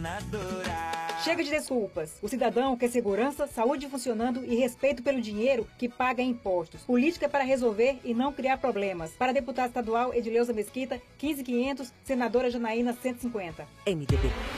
senadora. Chega de desculpas. O cidadão quer segurança, saúde funcionando e respeito pelo dinheiro que paga impostos. Política é para resolver e não criar problemas. Para deputada estadual Edileuza Mesquita, 15.500, senadora Janaína, 150. MDB.